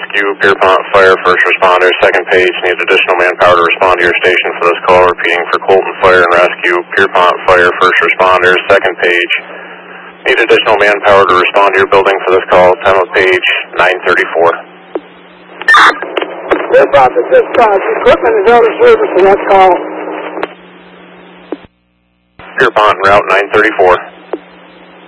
Rescue, Pierpont Fire, first responders. Second page, need additional manpower to respond to your station for this call. Repeating for Colton Fire and Rescue, Pierpont Fire, first responders. Second page, need additional manpower to respond to your building for this call. Time of page 934. Pierpont to dispatch. Equipment is out of service for that call. Pierpont, route 934.